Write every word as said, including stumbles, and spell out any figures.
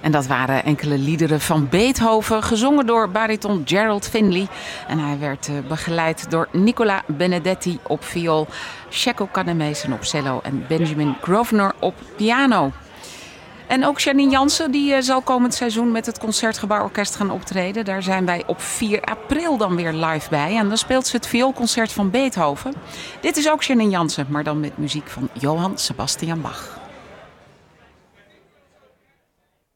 En dat waren enkele liederen van Beethoven, gezongen door bariton Gerald Finley. En hij werd uh, begeleid door Nicola Benedetti op viool, Cecco Cannemesen op cello en Benjamin Grosvenor op piano. En ook Janine Jansen die uh, zal komend seizoen met het Concertgebouworkest gaan optreden. Daar zijn wij op vier april dan weer live bij. En dan speelt ze het vioolconcert van Beethoven. Dit is ook Janine Jansen, maar dan met muziek van Johann Sebastian Bach.